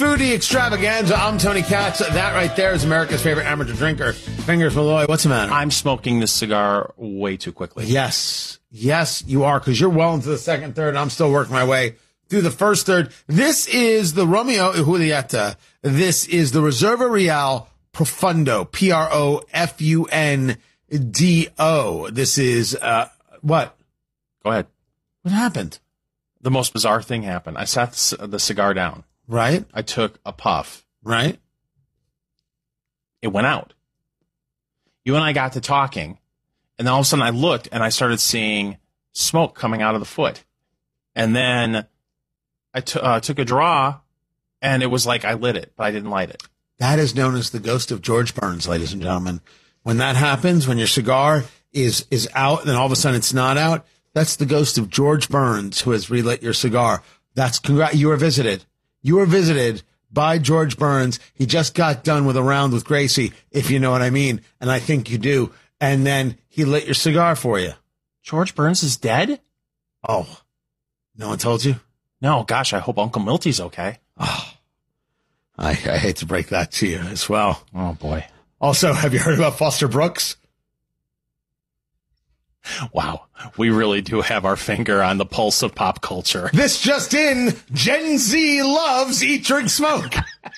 Foodie extravaganza. I'm Tony Katz. That right there is America's favorite amateur drinker, Fingers Malloy. What's the matter? I'm smoking this cigar way too quickly. Yes, you are, because you're well into the second third. I'm still working my way through the first third. This is the Romeo y Julieta. This is the Reserva Real Profundo, Profundo. This is, what? Go ahead. What happened? The most bizarre thing happened. I sat the cigar down. Right? I took a puff. Right? It went out. You and I got to talking, and then all of a sudden I looked, and I started seeing smoke coming out of the foot. And then I took a draw, and it was like I lit it, but I didn't light it. That is known as the ghost of George Burns, ladies and gentlemen. When that happens, when your cigar is out, and then all of a sudden it's not out, that's the ghost of George Burns who has relit your cigar. You were visited. You were visited by George Burns. He just got done with a round with Gracie, if you know what I mean. And I think you do. And then he lit your cigar for you. George Burns is dead? Oh, no one told you? No, gosh, I hope Uncle Milty's okay. Oh, I hate to break that to you as well. Oh, boy. Also, have you heard about Foster Brooks? Wow, we really do have our finger on the pulse of pop culture. This just in, Gen Z loves Eat, Drink, Smoke.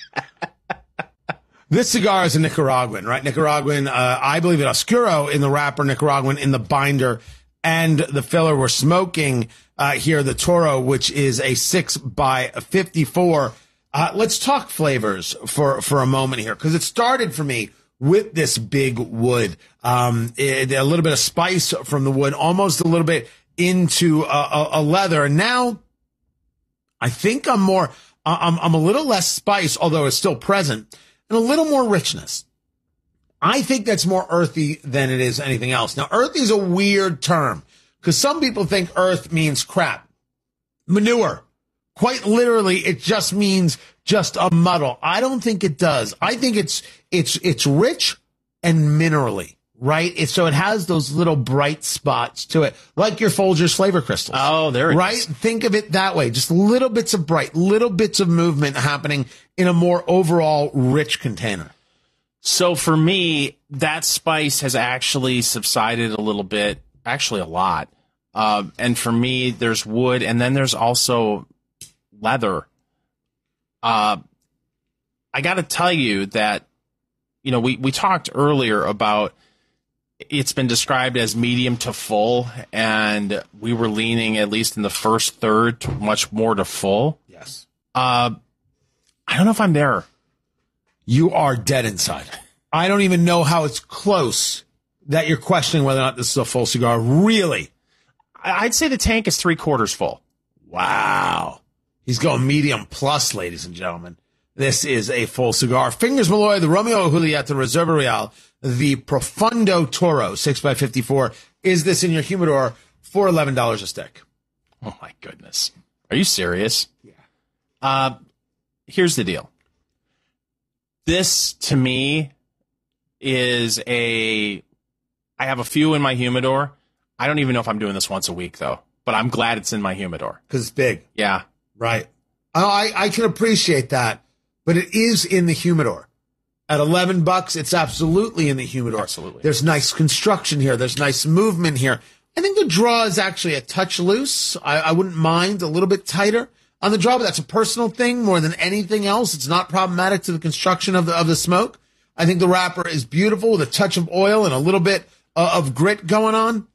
This cigar is a Nicaraguan, right? Nicaraguan, I believe it Oscuro in the wrapper, Nicaraguan in the binder, and the filler. We're smoking here the Toro, which is a 6x54. Let's talk flavors for a moment here, because it started for me with this big wood, a little bit of spice from the wood, almost a little bit into a leather. And now I think I'm a little less spice, although it's still present, and a little more richness. I think that's more earthy than it is anything else. Now, earthy is a weird term, because some people think earth means crap, manure. Quite literally, it just means just a muddle. I don't think it does. I think it's rich and minerally, right? So it has those little bright spots to it, like your Folgers flavor crystals. Oh, there it right? is. Think of it that way. Just little bits of bright, little bits of movement happening in a more overall rich container. So for me, that spice has actually subsided a little bit, actually a lot. And for me, there's wood, and then there's also leather. I got to tell you that, we talked earlier about it's been described as medium to full, and we were leaning, at least in the first third, to much more to full. Yes. I don't know if I'm there. You are dead inside. I don't even know how it's close that you're questioning whether or not this is a full cigar. Really? I'd say the tank is 3/4 full. Wow. He's going medium plus, ladies and gentlemen. This is a full cigar. Fingers Malloy, the Romeo y Julieta Reserva Real, the Profundo Toro 6x54. Is this in your humidor for $11 a stick? Oh, my goodness. Are you serious? Yeah. Here's the deal. This, to me, is I have a few in my humidor. I don't even know if I'm doing this once a week, though. But I'm glad it's in my humidor. Because it's big. Yeah. Right. I can appreciate that, but it is in the humidor. At $11, it's absolutely in the humidor. Absolutely. There's nice construction here. There's nice movement here. I think the draw is actually a touch loose. I wouldn't mind a little bit tighter on the draw, but that's a personal thing more than anything else. It's not problematic to the construction of the smoke. I think the wrapper is beautiful with a touch of oil and a little bit of grit going on.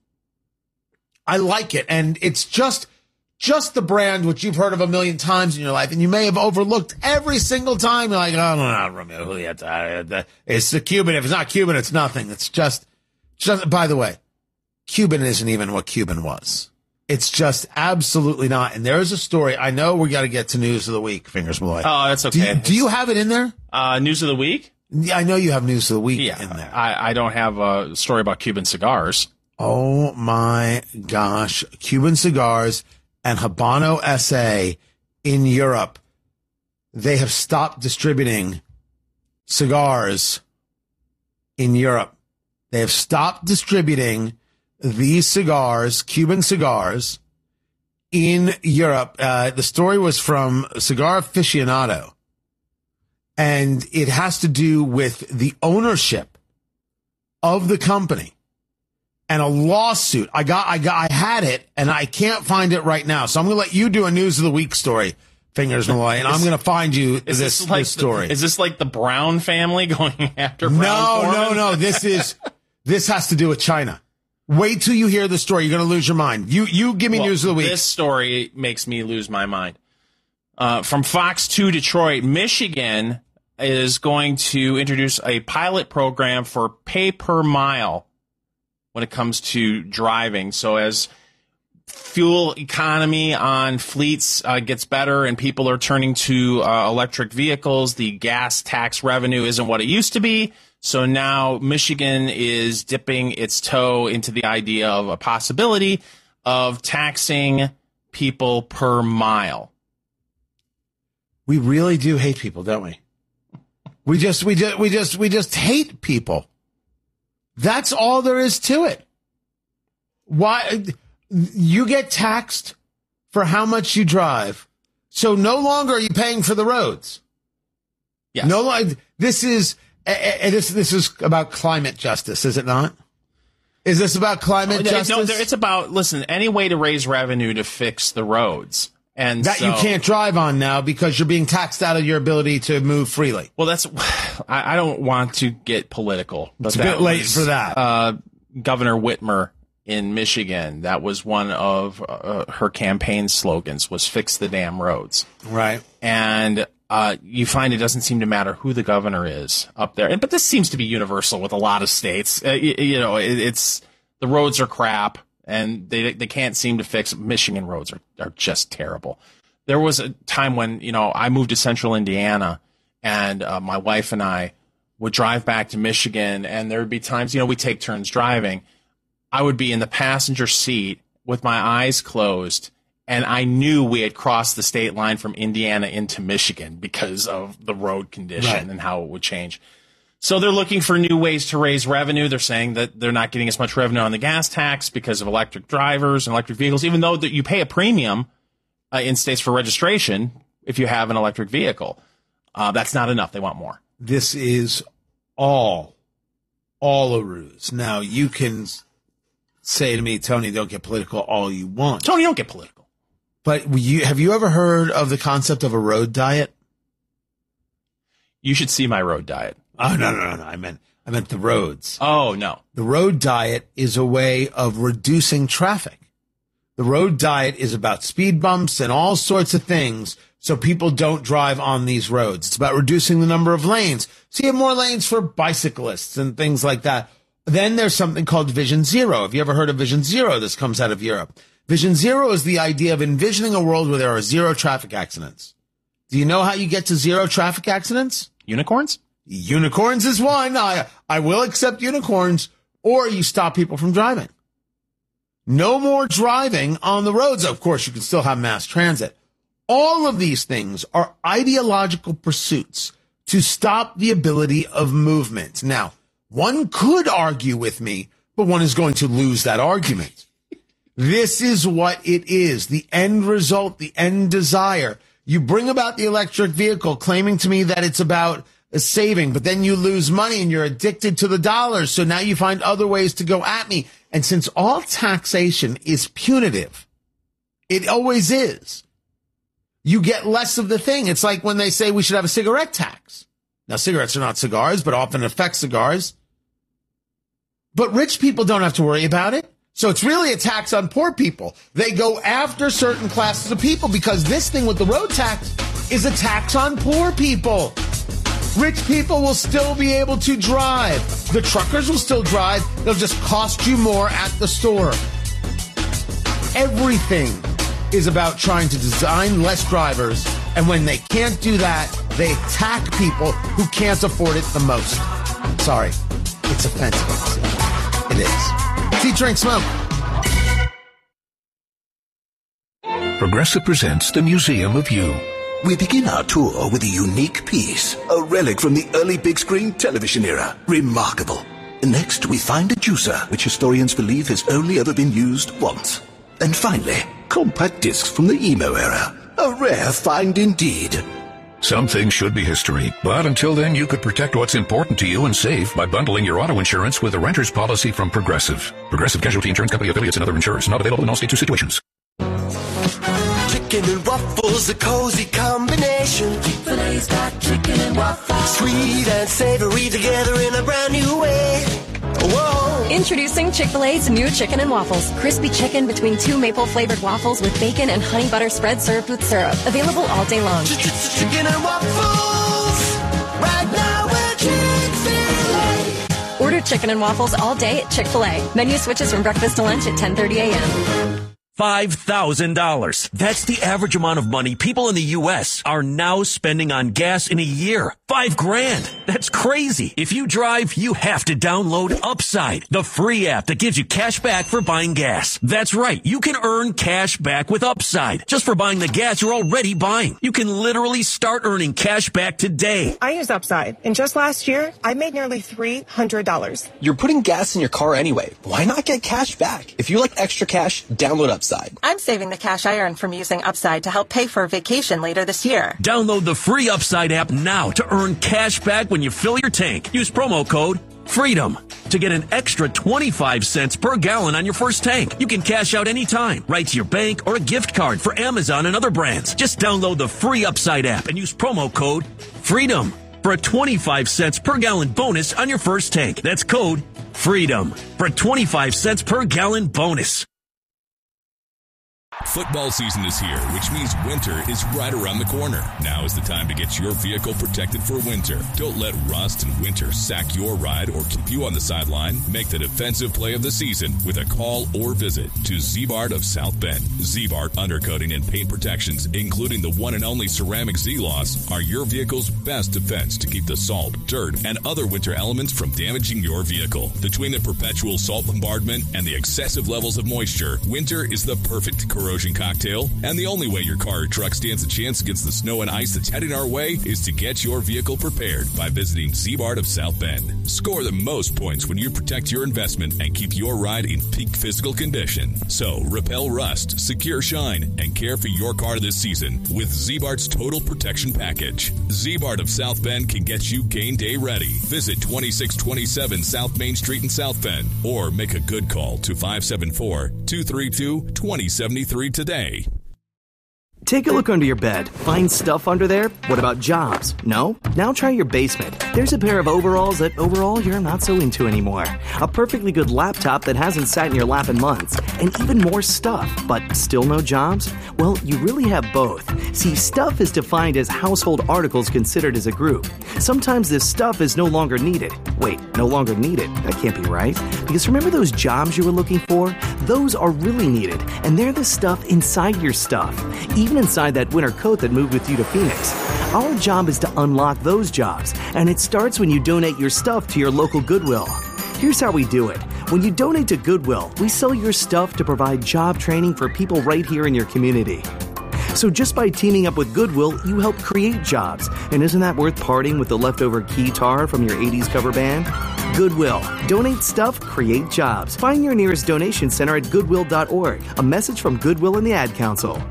I like it, and it's just the brand which you've heard of a million times in your life, and you may have overlooked every single time. You're like, oh, no, Romeo Julieta. It's the Cuban. If it's not Cuban, it's nothing. It's just, by the way, Cuban isn't even what Cuban was. It's just absolutely not. And there is a story. I know we got to get to news of the week, Fingers Malloy. Oh, that's okay. Do you have it in there? News of the week? Yeah, I know you have news of the week in there. I don't have a story about Cuban cigars. Oh, my gosh. Cuban cigars and Habano SA in Europe, they have stopped distributing cigars in Europe. They have stopped distributing these cigars, Cuban cigars, in Europe. The story was from Cigar Aficionado. And it has to do with the ownership of the company and a lawsuit. I had it and I can't find it right now. So I'm going to let you do a News of the Week story, Fingers Malloy, and I'm going to find you this story. Is this like the Brown family going after Brown Forman? No. This has to do with China. Wait till you hear the story. You're going to lose your mind. You give me News of the Week. This story makes me lose my mind. From Fox 2 Detroit, Michigan is going to introduce a pilot program for pay per mile when it comes to driving. So as fuel economy on fleets gets better and people are turning to electric vehicles, the gas tax revenue isn't what it used to be. So now Michigan is dipping its toe into the idea of a possibility of taxing people per mile. We really do hate people, don't we? We just hate people. That's all there is to it. Why you get taxed for how much you drive. So no longer are you paying for the roads. Yes. This is about climate justice, is it not? Is this about climate justice? No, it's about, listen, any way to raise revenue to fix the roads. And that you can't drive on now because you're being taxed out of your ability to move freely. Well, I don't want to get political. But it's a bit late for that. Governor Whitmer in Michigan, that was one of her campaign slogans, was fix the damn roads. Right. And you find it doesn't seem to matter who the governor is up there. But this seems to be universal with a lot of states. It's the roads are crap. And they can't seem to fix. Michigan roads are just terrible. There was a time when, I moved to central Indiana and my wife and I would drive back to Michigan, and there would be times, we take turns driving. I would be in the passenger seat with my eyes closed, and I knew we had crossed the state line from Indiana into Michigan because of the road condition and how it would change. So they're looking for new ways to raise revenue. They're saying that they're not getting as much revenue on the gas tax because of electric drivers and electric vehicles, even though that you pay a premium in states for registration if you have an electric vehicle. That's not enough. They want more. This is all a ruse. Now, you can say to me, Tony, don't get political all you want. Tony, don't get political. But have you ever heard of the concept of a road diet? You should see my road diet. Oh, no. I meant the roads. Oh, no. The road diet is a way of reducing traffic. The road diet is about speed bumps and all sorts of things so people don't drive on these roads. It's about reducing the number of lanes. So you have more lanes for bicyclists and things like that. Then there's something called Vision Zero. Have you ever heard of Vision Zero? This comes out of Europe. Vision Zero is the idea of envisioning a world where there are zero traffic accidents. Do you know how you get to zero traffic accidents? Unicorns? Unicorns is one. I will accept unicorns, or you stop people from driving. No more driving on the roads. Of course, you can still have mass transit. All of these things are ideological pursuits to stop the ability of movement. Now, one could argue with me, but one is going to lose that argument. This is what it is. The end result, the end desire. You bring about the electric vehicle claiming to me that it's about a saving, but then you lose money and you're addicted to the dollars. So now you find other ways to go at me. And since all taxation is punitive, it always is, you get less of the thing. It's like when they say we should have a cigarette tax. Now, cigarettes are not cigars, but often affect cigars. But rich people don't have to worry about it. So it's really a tax on poor people. They go after certain classes of people because this thing with the road tax is a tax on poor people. Rich people will still be able to drive. The truckers will still drive. They'll just cost you more at the store. Everything is about trying to design less drivers. And when they can't do that, they attack people who can't afford it the most. Sorry, it's offensive. It is. See, drink, smoke. Progressive presents the Museum of You. We begin our tour with a unique piece, a relic from the early big screen television era. Remarkable. Next, we find a juicer, which historians believe has only ever been used once. And finally, compact discs from the emo era. A rare find indeed. Some things should be history, but until then, you could protect what's important to you and save by bundling your auto insurance with a renter's policy from Progressive. Progressive Casualty Insurance Company affiliates and other insurers. Not available in all states or situations. Chicken and waffles, a cozy combination. Chick-fil-A's got chicken and waffles. Sweet and savory together in a brand new way. Whoa. Introducing Chick-fil-A's new chicken and waffles. Crispy chicken between 2 maple-flavored waffles with bacon and honey butter spread served with syrup. Available all day long. Chicken and waffles. Right now we're Chick-fil-A. Order chicken and waffles all day at Chick-fil-A. Menu switches from breakfast to lunch at 10:30 a.m. $5,000. That's the average amount of money people in the U.S. are now spending on gas in a year. $5,000. That's crazy. If you drive, you have to download Upside, the free app that gives you cash back for buying gas. That's right. You can earn cash back with Upside just for buying the gas you're already buying. You can literally start earning cash back today. I use Upside, and just last year, I made nearly $300. You're putting gas in your car anyway. Why not get cash back? If you like extra cash, download Upside. I'm saving the cash I earned from using Upside to help pay for a vacation later this year. Download the free Upside app now to earn cash back when you fill your tank. Use promo code FREEDOM to get an extra 25 cents per gallon on your first tank. You can cash out anytime, right to your bank or a gift card for Amazon and other brands. Just download the free Upside app and use promo code FREEDOM for a 25 cents per gallon bonus on your first tank. That's code FREEDOM for a 25 cents per gallon bonus. Football season is here, which means winter is right around the corner. Now is the time to get your vehicle protected for winter. Don't let rust and winter sack your ride or keep you on the sideline. Make the defensive play of the season with a call or visit to Ziebart of South Bend. Ziebart Undercoating and Paint Protections, including the one and only ceramic Z-Loss, are your vehicle's best defense to keep the salt, dirt, and other winter elements from damaging your vehicle. Between the perpetual salt bombardment and the excessive levels of moisture, winter is the perfect corrosion cocktail, and the only way your car or truck stands a chance against the snow and ice that's heading our way is to get your vehicle prepared by visiting Ziebart of South Bend. Score the most points when you protect your investment and keep your ride in peak physical condition. So repel rust, secure shine, and care for your car this season with Ziebart's Total Protection Package. Ziebart of South Bend can get you game day ready. Visit 2627 South Main Street in South Bend or make a good call to 574-232-2073 today. Take a look under your bed. Find stuff under there? What about jobs? No? Now try your basement. There's a pair of overalls that overall you're not so into anymore. A perfectly good laptop that hasn't sat in your lap in months. And even more stuff, but still no jobs? Well, you really have both. See, stuff is defined as household articles considered as a group. Sometimes this stuff is no longer needed. Wait, no longer needed? That can't be right. Because remember those jobs you were looking for? Those are really needed. And they're the stuff inside your stuff. Even inside that winter coat that moved with you to Phoenix. Our job is to unlock those jobs, and it starts when you donate your stuff to your local Goodwill. Here's how we do it. When you donate to Goodwill, we sell your stuff to provide job training for people right here in your community. So just by teaming up with Goodwill, you help create jobs. And isn't that worth parting with the leftover keytar from your 80s cover band? Goodwill. Donate stuff, create jobs. Find your nearest donation center at goodwill.org. A message from Goodwill and the Ad Council.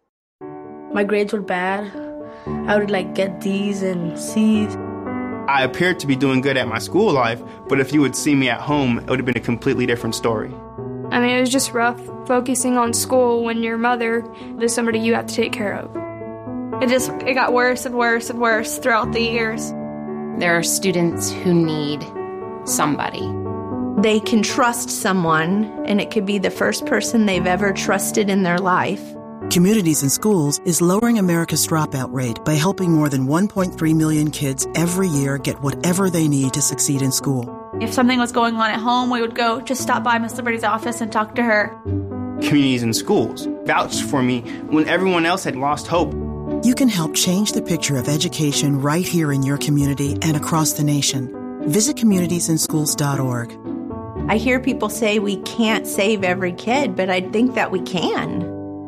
My grades were bad. I would get D's and C's. I appeared to be doing good at my school life, but if you would see me at home, it would have been a completely different story. I mean, it was just rough focusing on school when your mother is somebody you have to take care of. It got worse and worse and worse throughout the years. There are students who need somebody. They can trust someone, and it could be the first person they've ever trusted in their life. Communities in Schools is lowering America's dropout rate by helping more than 1.3 million kids every year get whatever they need to succeed in school. If something was going on at home, we would go just stop by Miss Liberty's office and talk to her. Communities in Schools vouched for me when everyone else had lost hope. You can help change the picture of education right here in your community and across the nation. Visit communitiesInschools.org. I hear people say we can't save every kid, but I think that we can.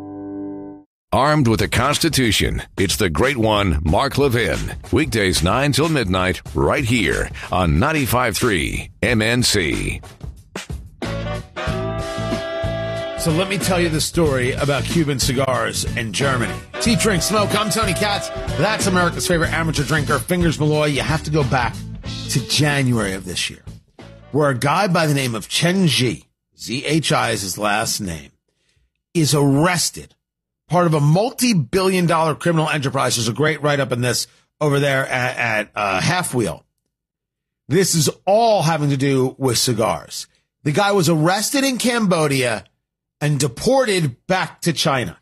Armed with a Constitution, it's the great one, Mark Levin. Weekdays 9 till midnight, right here on 95.3 MNC. So let me tell you the story about Cuban cigars and Germany. Tea, drink, smoke. I'm Tony Katz. That's America's favorite amateur drinker, Fingers Malloy. You have to go back to January of this year, where a guy by the name of Chen Zhi, Z-H-I is his last name, is arrested, part of a multi-billion-dollar criminal enterprise. There's a great write-up in this over there at Half Wheel. This is all having to do with cigars. The guy was arrested in Cambodia and deported back to China.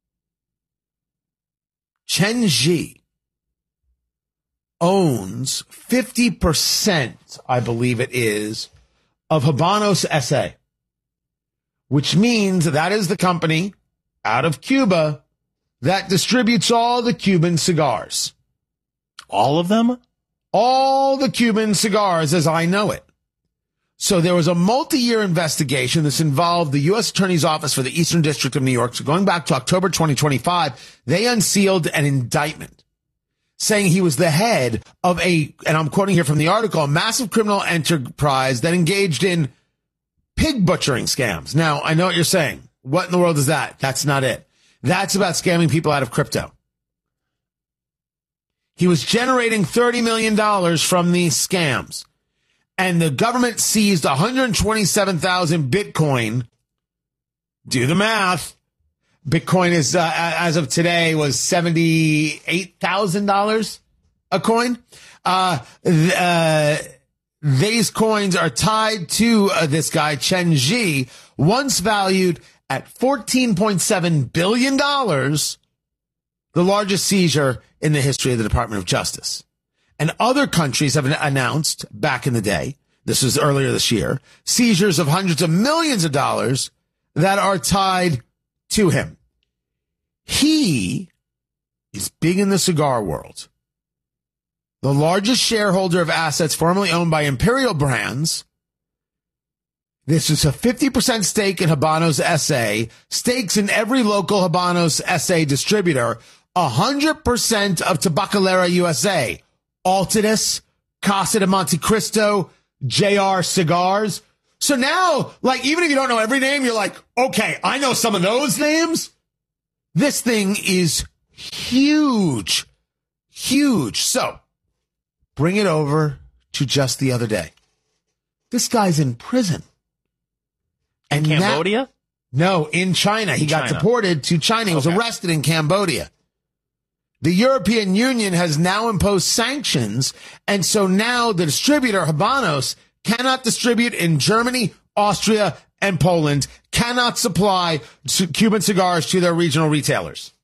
Chen Zhi owns 50%, I believe it is, of Habanos SA, which means that is the company out of Cuba that distributes all the Cuban cigars. All of them? All the Cuban cigars as I know it. So there was a multi-year investigation. This involved the U.S. Attorney's Office for the Eastern District of New York. So going back to October 2025, they unsealed an indictment saying he was the head of and I'm quoting here from the article, a massive criminal enterprise that engaged in pig butchering scams. Now, I know what you're saying. What in the world is that? That's not it. That's about scamming people out of crypto. He was generating $30 million from these scams. And the government seized 127,000 Bitcoin. Do the math. Bitcoin is, as of today, was $78,000 a coin. These coins are tied to this guy, Chen Zhi, once valued at $14.7 billion, the largest seizure in the history of the Department of Justice. And other countries have announced back in the day, this was earlier this year, seizures of hundreds of millions of dollars that are tied to him. He is big in the cigar world. The largest shareholder of assets formerly owned by Imperial Brands. This is a 50% stake in Habanos SA, stakes in every local Habanos SA distributor, 100% of Tabacalera USA, Altadis, Casa de Monte Cristo, JR Cigars. So now, like, even if you don't know every name, you're like, okay, I know some of those names. This thing is huge, huge. So bring it over to just the other day. This guy's in prison. In Cambodia? No, in China. He got deported to China. He was arrested in Cambodia. The European Union has now imposed sanctions, and so now the distributor, Habanos, cannot distribute in Germany, Austria, and Poland, cannot supply Cuban cigars to their regional retailers.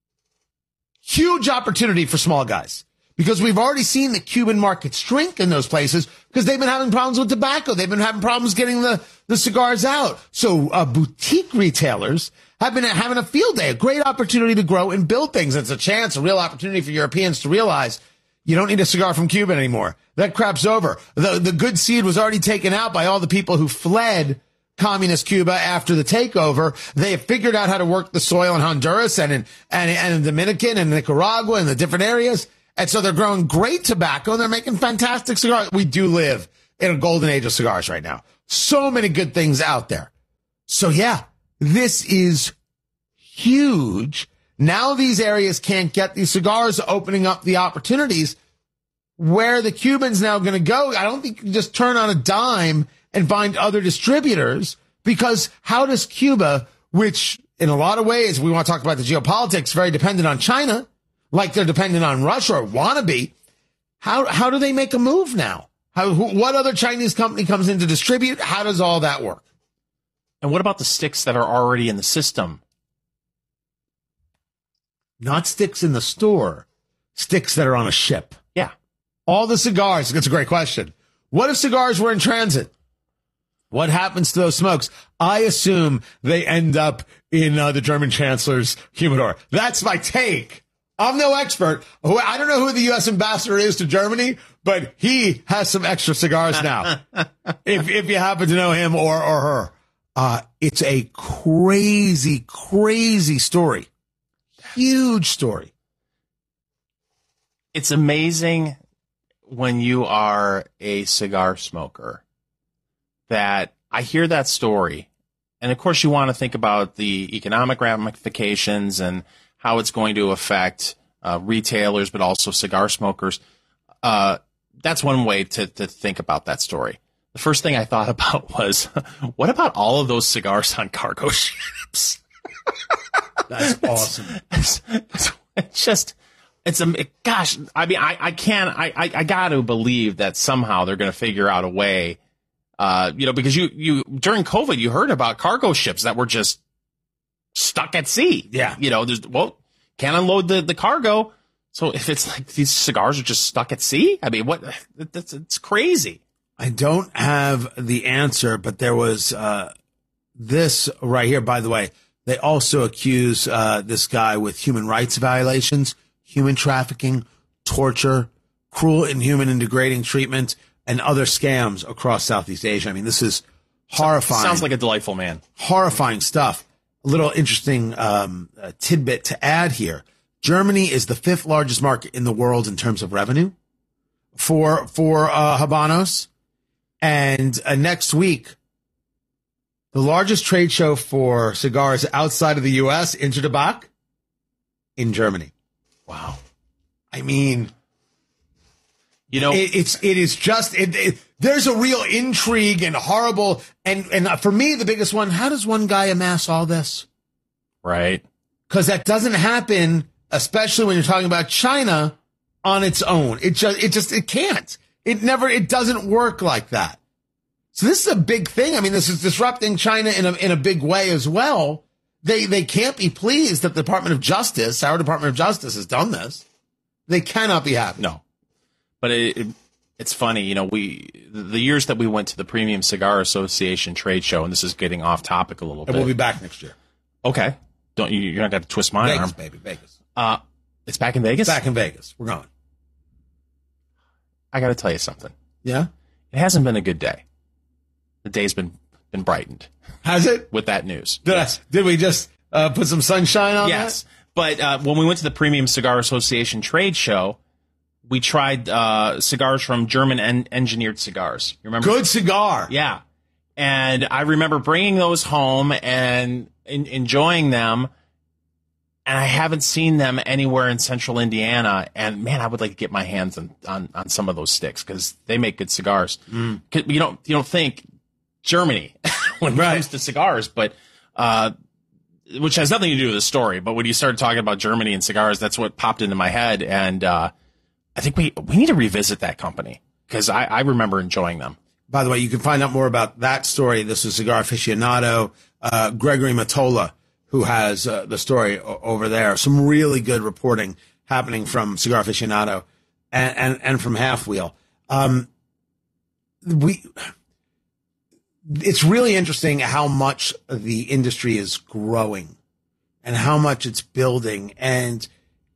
Huge opportunity for small guys, because we've already seen the Cuban market shrink in those places because they've been having problems with tobacco. They've been having problems getting the cigars out. So boutique retailers have been having a field day, a great opportunity to grow and build things. It's a chance, a real opportunity for Europeans to realize you don't need a cigar from Cuba anymore. That crap's over. The good seed was already taken out by all the people who fled communist Cuba after the takeover. They have figured out how to work the soil in Honduras and in Dominican and Nicaragua and the different areas. And so they're growing great tobacco and they're making fantastic cigars. We do live in a golden age of cigars right now. So many good things out there. So yeah, this is huge. Now these areas can't get these cigars, opening up the opportunities where the Cubans now going to go. I don't think you can just turn on a dime and find other distributors, because how does Cuba, which in a lot of ways, we want to talk about the geopolitics, very dependent on China, like they're dependent on Russia or wanna be, how do they make a move now? What other Chinese company comes in to distribute? How does all that work? And what about the sticks that are already in the system? Not sticks in the store, sticks that are on a ship. Yeah. All the cigars. That's a great question. What if cigars were in transit? What happens to those smokes? I assume they end up in the German chancellor's humidor. That's my take. I'm no expert. I don't know who the U.S. ambassador is to Germany, but he has some extra cigars now. if you happen to know him or her. It's a crazy, crazy story. Huge story. It's amazing when you are a cigar smoker that I hear that story And of course, you want to think about the economic ramifications and how it's going to affect retailers, but also cigar smokers. That's one way to think about that story. The first thing I thought about was, what about all of those cigars on cargo ships? That's awesome. Gosh, I mean, I got to believe that somehow they're going to figure out a way, because you during COVID, you heard about cargo ships that were just stuck at sea. Yeah. Can't unload the cargo. So if it's like these cigars are just stuck at sea, I mean, it's crazy. I don't have the answer, but there was this right here. By the way, they also accuse this guy with human rights violations, human trafficking, torture, cruel, inhuman, and degrading treatment, and other scams across Southeast Asia. I mean, this is horrifying. Sounds like a delightful man. Horrifying stuff. A little interesting tidbit to add here. Germany is the 5th largest market in the world in terms of revenue for Habanos. And next week, the largest trade show for cigars outside of the U.S., Intertabak, in Germany. Wow. I mean, there's a real intrigue and horrible. And for me, the biggest one, how does one guy amass all this? Right. Because that doesn't happen, especially when you're talking about China on its own. It can't. It doesn't work like that. So this is a big thing. I mean, this is disrupting China in a big way as well. They can't be pleased that the Department of Justice, our Department of Justice, has done this. They cannot be happy. No. But it's funny, the years that we went to the Premium Cigar Association trade show, and this is getting off topic a little bit. We'll be back next year. Okay. You're not going to twist my arm. Vegas, baby, Vegas. It's back in Vegas? Back in Vegas. We're going. I got to tell you something. Yeah? It hasn't been a good day. The day's been brightened. Has it? With that news. Did we just put some sunshine on that? Yes. But when we went to the Premium Cigar Association trade show, we tried cigars from German engineered cigars. You remember? Good cigar. Yeah. And I remember bringing those home and enjoying them. And I haven't seen them anywhere in central Indiana. And man, I would like to get my hands on some of those sticks because they make good cigars. You don't think Germany when it comes to cigars, but which has nothing to do with the story. But when you started talking about Germany and cigars, that's what popped into my head. And I think we need to revisit that company because I remember enjoying them. By the way, you can find out more about that story. This is Cigar Aficionado, Gregory Matola, who has the story over there. Some really good reporting happening from Cigar Aficionado and from Half Wheel. It's really interesting how much the industry is growing and how much it's building and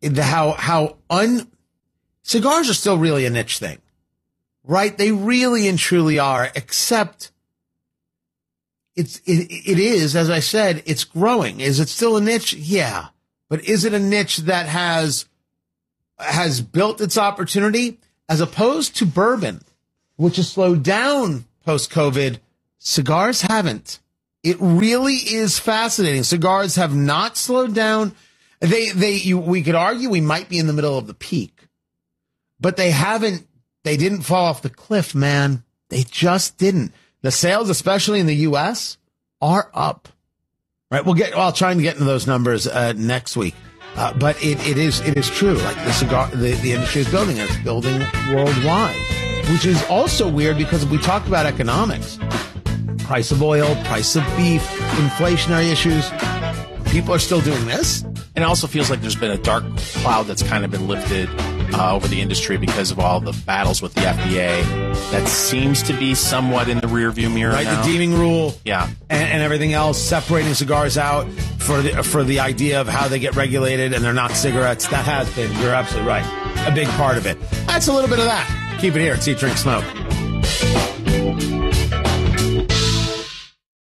cigars are still really a niche thing, right? They really and truly are, except it is, as I said, it's growing. Is it still a niche? Yeah. But is it a niche that has built its opportunity as opposed to bourbon, which has slowed down post-COVID? Cigars haven't. It really is fascinating. Cigars have not slowed down. We could argue we might be in the middle of the peak, but they didn't fall off the cliff, man. They just didn't. The sales, especially in the U.S., are up. Right? I'll try and get into those numbers next week. But it is true. Like the industry is building, and it's building worldwide, which is also weird because we talked about economics. Price of oil, price of beef, inflationary issues. People are still doing this. And it also feels like there's been a dark cloud that's kind of been lifted over the industry because of all the battles with the FDA. That seems to be somewhat in the rearview mirror now. The deeming rule. Yeah. And everything else, separating cigars out for the idea of how they get regulated and they're not cigarettes. That has been, you're absolutely right, a big part of it. That's a little bit of that. Keep it here. It's Eat, Drink, Smoke.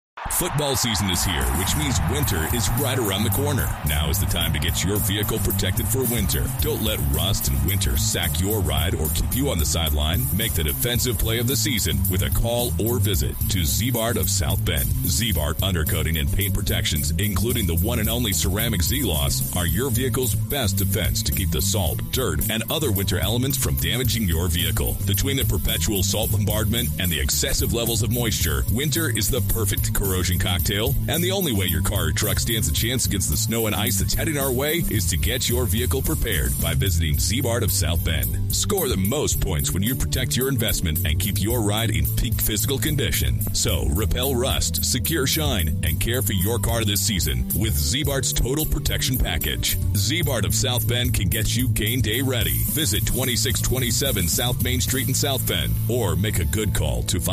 Football season is here, which means winter is right around the corner. Now is the time to get your vehicle protected for winter. Don't let rust and winter sack your ride or keep you on the sideline. Make the defensive play of the season with a call or visit to Ziebart of South Bend. Ziebart Undercoating and Paint Protections, including the one and only ceramic Z-Loss, are your vehicle's best defense to keep the salt, dirt, and other winter elements from damaging your vehicle. Between the perpetual salt bombardment and the excessive levels of moisture, winter is the perfect corrosion cocktail, and the only way your car or truck stands a chance against the snow and ice that's heading our way is to get your vehicle prepared by visiting Ziebart of South Bend. Score the most points when you protect your investment and keep your ride in peak physical condition. So, repel rust, secure shine, and care for your car this season with Ziebart's Total Protection Package. Ziebart of South Bend can get you game day ready. Visit 2627 South Main Street in South Bend or make a good call to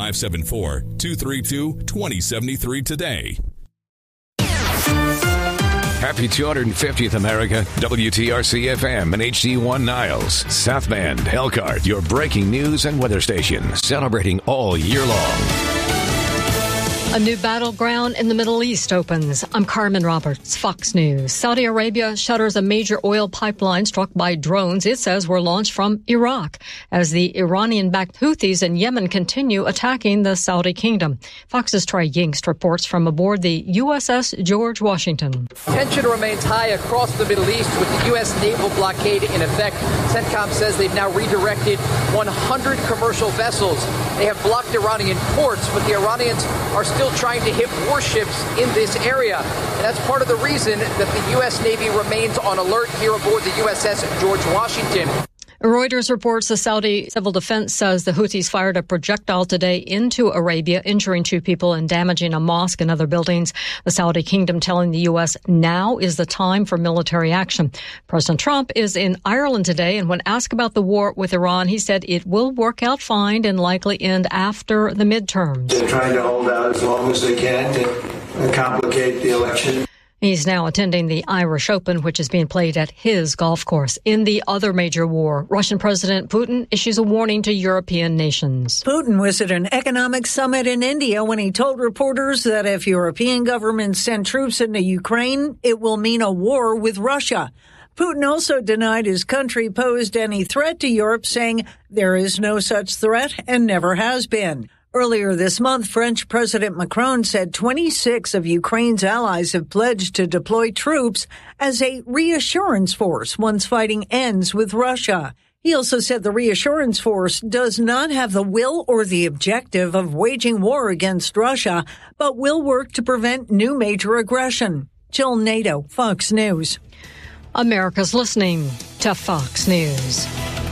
574-232-2073 today. Happy 250th America, WTRC FM and HD1 Niles, South Bend, Elkhart, your breaking news and weather station, celebrating all year long. A new battleground in the Middle East opens. I'm Carmen Roberts, Fox News. Saudi Arabia shutters a major oil pipeline struck by drones it says were launched from Iraq as the Iranian-backed Houthis in Yemen continue attacking the Saudi kingdom. Fox's Trey Yingst reports from aboard the USS George Washington. Tension remains high across the Middle East with the U.S. naval blockade in effect. CENTCOM says they've now redirected 100 commercial vessels. They have blocked Iranian ports, but the Iranians are still trying to hit warships in this area. And that's part of the reason that the U.S. Navy remains on alert here aboard the USS George Washington. Reuters reports the Saudi Civil Defense says the Houthis fired a projectile today into Arabia, injuring 2 people and damaging a mosque and other buildings. The Saudi kingdom telling the U.S. now is the time for military action. President Trump is in Ireland today, and when asked about the war with Iran, he said it will work out fine and likely end after the midterms. They're trying to hold out as long as they can to complicate the election. He's now attending the Irish Open, which is being played at his golf course. In the other major war, Russian President Putin issues a warning to European nations. Putin was at an economic summit in India when he told reporters that if European governments send troops into Ukraine, it will mean a war with Russia. Putin also denied his country posed any threat to Europe, saying there is no such threat and never has been. Earlier this month, French President Macron said 26 of Ukraine's allies have pledged to deploy troops as a reassurance force once fighting ends with Russia. He also said the reassurance force does not have the will or the objective of waging war against Russia, but will work to prevent new major aggression. Jill Nato, Fox News. America's listening to Fox News.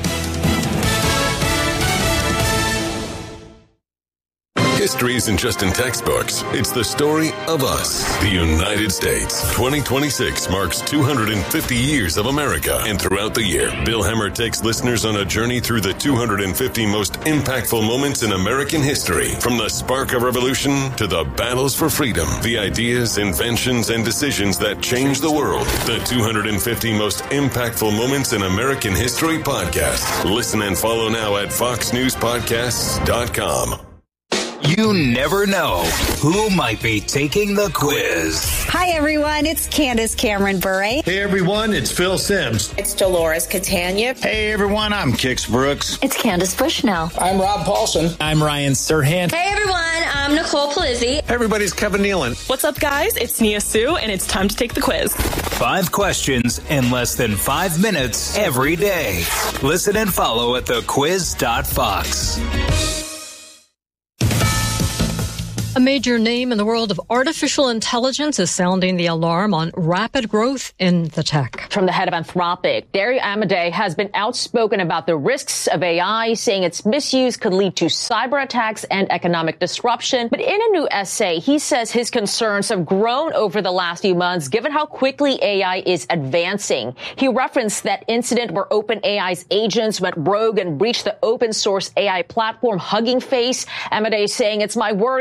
History isn't just in textbooks. It's the story of us, the United States. 2026 marks 250 years of America. And throughout the year, Bill Hemmer takes listeners on a journey through the 250 most impactful moments in American history. From the spark of revolution to the battles for freedom, the ideas, inventions, and decisions that changed the world. The 250 most impactful moments in American history podcast. Listen and follow now at foxnewspodcasts.com. You never know who might be taking the quiz. Hi, everyone. It's Candace Cameron Bure. Hey, everyone. It's Phil Sims. It's Dolores Catania. Hey, everyone. I'm Kix Brooks. It's Candace Bushnell. I'm Rob Paulson. I'm Ryan Serhant. Hey, everyone. I'm Nicole Palizzi. Hey, everybody. It's Kevin Nealon. What's up, guys? It's Nia Sue, and it's time to take the quiz. 5 questions in less than 5 minutes every day. Listen and follow at thequiz.fox. A major name in the world of artificial intelligence is sounding the alarm on rapid growth in the tech. From the head of Anthropic, Dario Amodei has been outspoken about the risks of AI, saying its misuse could lead to cyber attacks and economic disruption. But in a new essay, he says his concerns have grown over the last few months, given how quickly AI is advancing. He referenced that incident where OpenAI's agents went rogue and breached the open source AI platform Hugging Face. Amodei saying, "It's my worry that in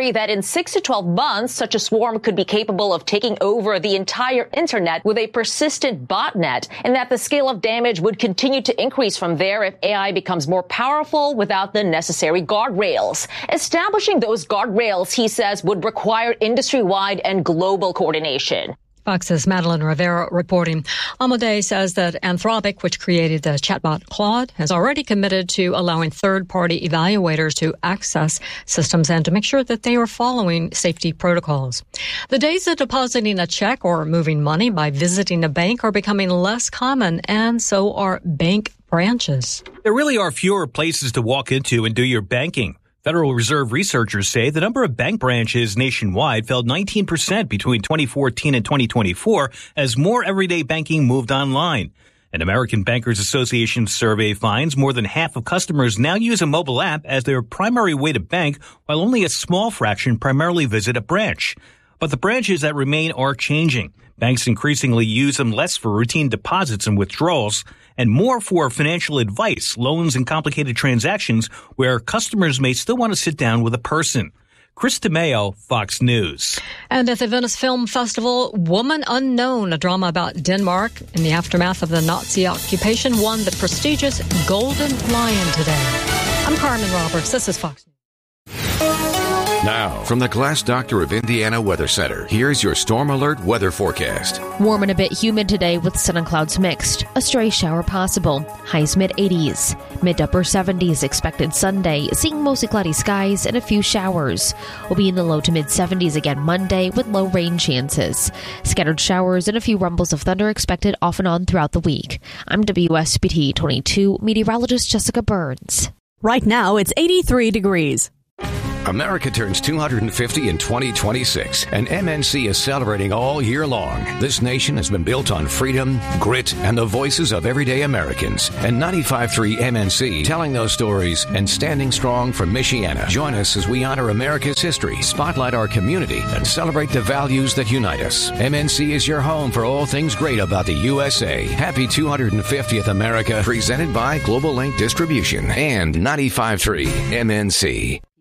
6 to 12 months, such a swarm could be capable of taking over the entire internet with a persistent botnet, and that the scale of damage would continue to increase from there if AI becomes more powerful without the necessary guardrails. Establishing those guardrails, he says, would require industry-wide and global coordination. Fox's Madeline Rivera reporting. Amadei says that Anthropic, which created the chatbot Claude, has already committed to allowing third-party evaluators to access systems and to make sure that they are following safety protocols. The days of depositing a check or moving money by visiting a bank are becoming less common, and so are bank branches. There really are fewer places to walk into and do your banking. Federal Reserve researchers say the number of bank branches nationwide fell 19% between 2014 and 2024 as more everyday banking moved online. An American Bankers Association survey finds more than half of customers now use a mobile app as their primary way to bank, while only a small fraction primarily visit a branch. But the branches that remain are changing. Banks increasingly use them less for routine deposits and withdrawals, and more for financial advice, loans, and complicated transactions where customers may still want to sit down with a person. Chris DeMeo, Fox News. And at the Venice Film Festival, Woman Unknown, a drama about Denmark in the aftermath of the Nazi occupation, won the prestigious Golden Lion today. I'm Carmen Roberts. This is Fox News. Now, from the Glass Doctor of Indiana Weather Center, here's your Storm Alert weather forecast. Warm and a bit humid today with sun and clouds mixed. A stray shower possible. Highs mid-80s. Mid-upper 70s expected Sunday, seeing mostly cloudy skies and a few showers. We'll be in the low to mid-70s again Monday with low rain chances. Scattered showers and a few rumbles of thunder expected off and on throughout the week. I'm WSBT 22 meteorologist Jessica Burns. Right now, it's 83 degrees. America turns 250 in 2026, and MNC is celebrating all year long. This nation has been built on freedom, grit, and the voices of everyday Americans. And 95.3 MNC telling those stories and standing strong for Michiana. Join us as we honor America's history, spotlight our community, and celebrate the values that unite us. MNC is your home for all things great about the USA. Happy 250th America, presented by Global Link Distribution and 95.3 MNC.